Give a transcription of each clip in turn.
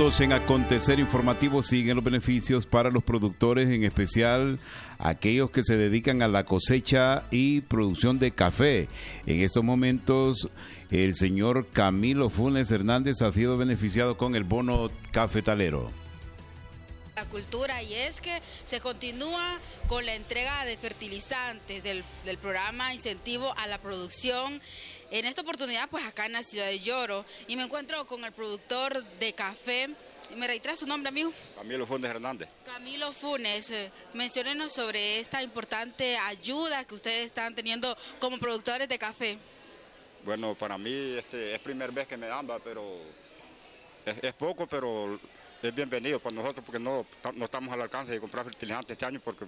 minutos en Acontecer Informativo. Siguen los beneficios para los productores, en especial aquellos que se dedican a la cosecha y producción de café. En estos momentos, el señor Camilo Funes Hernández ha sido beneficiado con el bono cafetalero. La cultura, y es que se continúa con la entrega de fertilizantes del programa Incentivo a la Producción. En esta oportunidad, pues acá en la ciudad de Yoro, y me encuentro con el productor de café. ¿Me reitera su nombre, amigo? Camilo Funes Hernández. Camilo Funes, menciónenos sobre esta importante ayuda que ustedes están teniendo como productores de café. Bueno, para mí es primera vez que me dan, pero es poco, pero es bienvenido para nosotros porque no estamos al alcance de comprar fertilizantes este año porque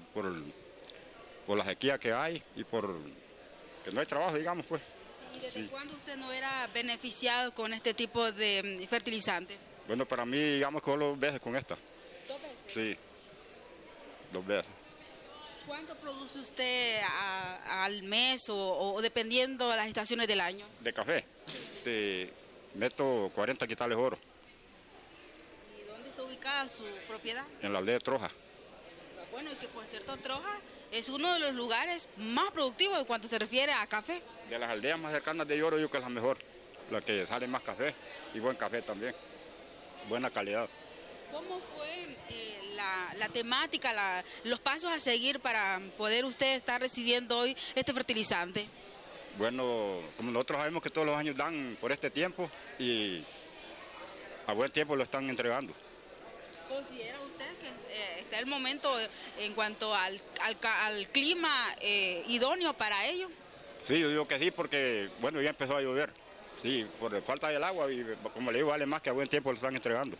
por la sequía que hay y por que no hay trabajo, digamos, pues. ¿Y desde cuándo usted no era beneficiado con este tipo de fertilizante? Bueno, para mí, digamos que 2 veces con esta. 2 veces. Sí, 2 veces. ¿Cuánto produce usted al mes o dependiendo de las estaciones del año? De café, meto 40 quintales oro. ¿Y dónde está ubicada su propiedad? En la aldea de Troja. Bueno, y que por cierto Troja es uno de los lugares más productivos en cuanto se refiere a café. De las aldeas más cercanas de Yoro, yo creo que es la mejor, la que sale más café y buen café también, buena calidad. ¿Cómo fue la temática, los pasos a seguir para poder usted estar recibiendo hoy este fertilizante? Bueno, como nosotros sabemos que todos los años dan por este tiempo y a buen tiempo lo están entregando. ¿Considera usted que está el momento en cuanto al clima idóneo para ello? Sí, yo digo que sí, porque bueno, ya empezó a llover. Sí, por falta del agua y como le digo, vale más que a buen tiempo lo están entregando.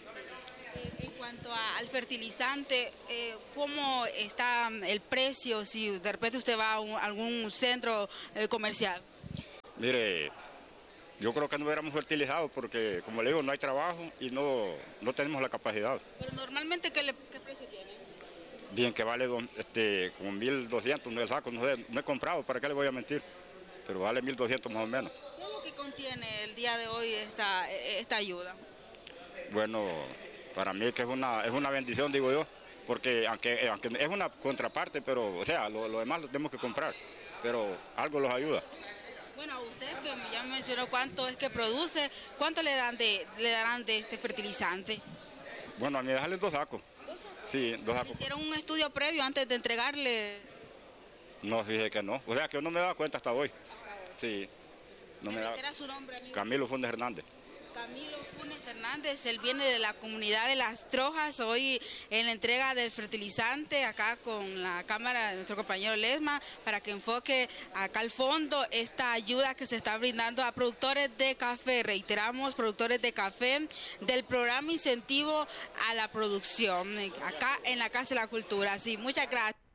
En cuanto al fertilizante, ¿cómo está el precio si de repente usted va a algún centro comercial? Mire, yo creo que no hubiéramos fertilizado porque, como le digo, no hay trabajo y no tenemos la capacidad. Pero normalmente, ¿qué precio tiene? Bien, que vale como 1.200, no el saco, no he comprado, ¿para qué le voy a mentir? Pero vale 1.200 más o menos. ¿Qué es lo que contiene el día de hoy esta ayuda? Bueno, para mí que es una bendición, digo yo, porque aunque es una contraparte, pero, o sea, lo demás lo tenemos que comprar, pero algo los ayuda. Bueno, a usted que ya me mencionó cuánto es que produce, ¿cuánto le darán de este fertilizante? Bueno, a mí dejarle 2 sacos. ¿2 sacos? Sí, 2 sacos. ¿Hicieron un estudio previo antes de entregarle? No, fíjese que no. O sea, que yo no me daba cuenta hasta hoy. Sí. No me daba. ¿Qué era su nombre, amigo? Camilo Funes Hernández. Camilo Funes Hernández, él viene de la comunidad de Las Trojas, hoy en la entrega del fertilizante, acá con la cámara de nuestro compañero Lesma, para que enfoque acá al fondo esta ayuda que se está brindando a productores de café. Reiteramos, productores de café del programa Incentivo a la Producción, acá en la Casa de la Cultura. Sí, muchas gracias.